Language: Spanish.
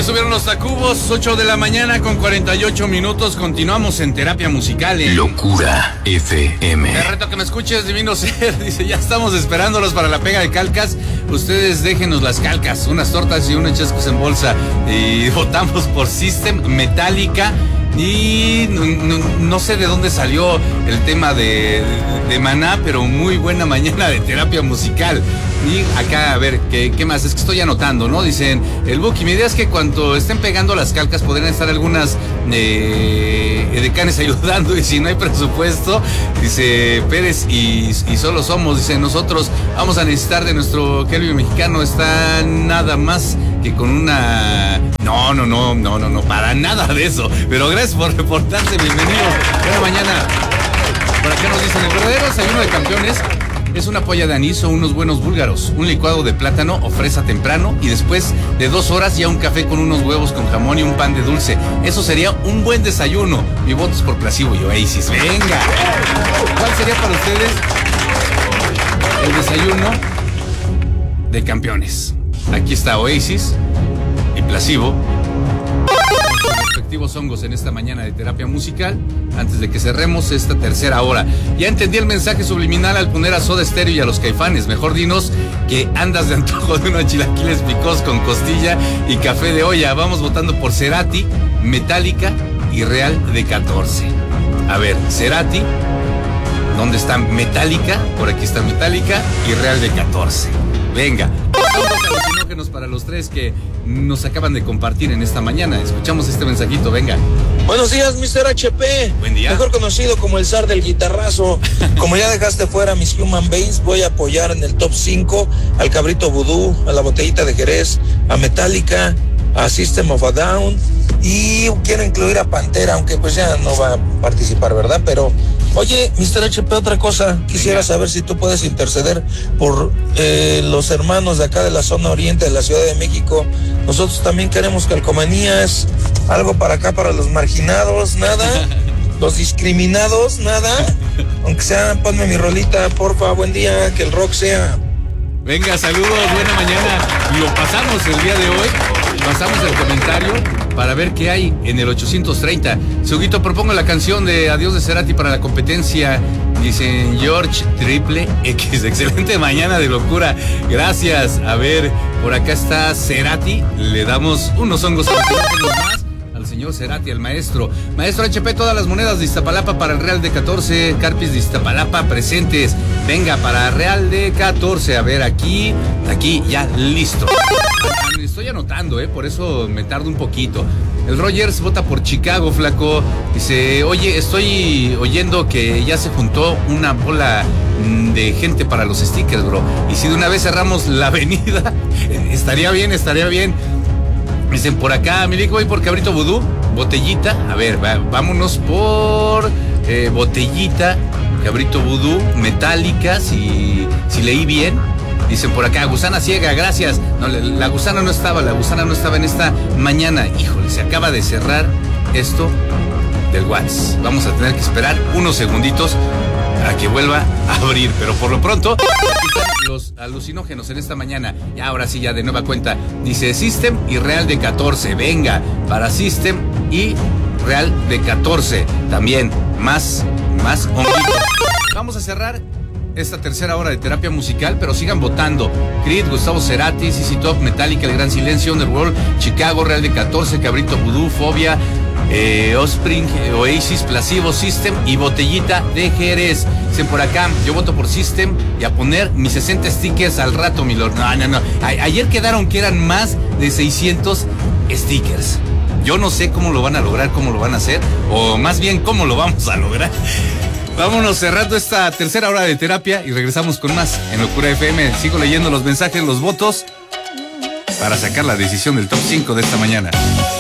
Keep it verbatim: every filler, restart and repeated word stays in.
Ya subieron los Tacubos, ocho de la mañana con cuarenta y ocho minutos. Continuamos en Terapia Musical. En Locura F M. Te reto que me escuches, divino ser. Dice, ya estamos esperándolos para la pega de calcas. Ustedes déjenos las calcas, unas tortas y unos chescos en bolsa. Y votamos por System, Metallica. Y no, no, no sé de dónde salió el tema de, de, de Maná, pero muy buena mañana de Terapia Musical. Y acá, a ver, ¿qué, qué más? Es que estoy anotando, ¿no? Dicen, el Buki, mi idea es que cuando estén pegando las calcas podrían estar algunas eh, edecanes ayudando, y si no hay presupuesto, dice Pérez, y, y solo somos, dice, nosotros vamos a necesitar de nuestro Kelvin mexicano, está nada más que con una... No, no, no, no, no, no, para nada de eso. Pero gracias por reportarse, bienvenidos. Buena mañana. Por acá nos dicen, el verdadero desayuno de campeones es una polla de anís o unos buenos búlgaros, un licuado de plátano o fresa temprano y después de dos horas ya un café con unos huevos con jamón y un pan de dulce. Eso sería un buen desayuno. Mi voto es por Placebo y Oasis. Venga. ¿Cuál sería para ustedes el desayuno de campeones? Aquí está Oasis y Placebo. Respectivos hongos en esta mañana de Terapia Musical, antes de que cerremos esta tercera hora. Ya entendí el mensaje subliminal al poner a Soda Stereo y a los Caifanes. Mejor dinos que andas de antojo de unos chilaquiles picos con costilla y café de olla. Vamos votando por Cerati, Metallica y Real de catorce. A ver, Cerati, ¿dónde está Metallica? Por aquí está Metallica y Real de catorce. Venga, vamos a alucinógenos para los tres que nos acaban de compartir en esta mañana. Escuchamos este mensajito, venga. Buenos días, mister H P. Buen día. Mejor conocido como el zar del guitarrazo. Como ya dejaste fuera mis Human Beings, voy a apoyar en el top cinco al Cabrito Vudú, a la Botellita de Jerez, a Metallica, a System of a Down, y quiero incluir a Pantera, aunque pues ya no va a participar, ¿verdad? Pero, oye, mister H P, otra cosa, quisiera saber si tú puedes interceder por eh, los hermanos de acá de la zona oriente de la Ciudad de México. Nosotros también queremos calcomanías, algo para acá para los marginados, nada, los discriminados, nada, aunque sea, ponme mi rolita, porfa, buen día, que el rock sea. Venga, saludos, buena mañana. Lo pasamos el día de hoy, pasamos el comentario para ver qué hay en el ochocientos treinta. Suguito, propongo la canción de Adiós de Cerati para la competencia. Dicen George Triple X. Excelente mañana de locura. Gracias. A ver, por acá está Cerati. Le damos unos hongos más al señor Cerati, al maestro. Maestro H P, todas las monedas de Iztapalapa para el Real de catorce. Carpis de Iztapalapa presentes. Venga, para Real de catorce. A ver, aquí, aquí, ya listo. Estoy anotando, eh, por eso me tardo un poquito. El Rogers vota por Chicago, flaco. Dice, oye, estoy oyendo que ya se juntó una bola de gente para los stickers, bro. Y si de una vez cerramos la avenida, estaría bien, estaría bien. Dicen por acá, Milico, voy por Cabrito Vudú, Botellita. A ver, va, vámonos por eh, Botellita, Cabrito Vudú, Metallica, si, si leí bien. Dicen por acá, Gusana Ciega, gracias. No, la, la gusana no estaba, la gusana no estaba en esta mañana. Híjole, se acaba de cerrar esto del WhatsApp. Vamos a tener que esperar unos segunditos a que vuelva a abrir. Pero por lo pronto, aquí están los alucinógenos en esta mañana. Y ahora sí, ya de nueva cuenta. Dice System y Real de catorce. Venga, para System y Real de catorce. También más, más honguitos. Vamos a cerrar esta tercera hora de Terapia Musical, pero sigan votando. Creed, Gustavo Cerati, C C Top, Metallica, El Gran Silencio, Underworld, Chicago, Real de catorce, Cabrito Vudú, Fobia, eh, Offspring, Oasis, Placebo, System y Botellita de Jerez. Dicen por acá, yo voto por System y a poner mis sesenta stickers al rato, mi lord. No, no, no. A- ayer quedaron que eran más de seiscientos stickers. Yo no sé cómo lo van a lograr, cómo lo van a hacer, o más bien cómo lo vamos a lograr. Vámonos cerrando esta tercera hora de terapia y regresamos con más en Locura F M. Sigo leyendo los mensajes, los votos para sacar la decisión del top cinco de esta mañana.